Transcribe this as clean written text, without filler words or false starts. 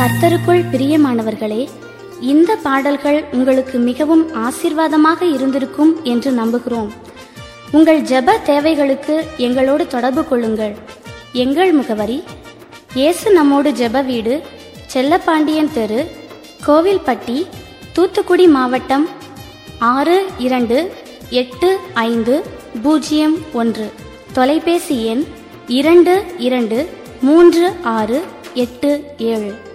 கர்த்தருக்குள் பிரியமானவர்களே, இந்த பாடல்கள் உங்களுக்கு மிகவும் ஆசீர்வாதமாக இருந்திருக்கும் என்று நம்புகிறோம். உங்கள் ஜெப தேவைகளுக்கு எங்களோடு தொடர்பு கொள்ளுங்கள். எங்கள் முகவரி: இயேசு நம்மோடு ஜெப வீடு, செல்லப்பாண்டியன் தெரு, கோவில்பட்டி, தூத்துக்குடி மாவட்டம் 628501. தொலைபேசி எண் 223687.